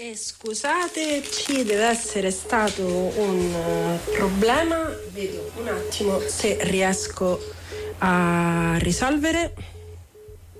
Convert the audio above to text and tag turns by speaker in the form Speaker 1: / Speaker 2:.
Speaker 1: Scusateci, deve essere stato un problema. Vedo un attimo se riesco a risolvere.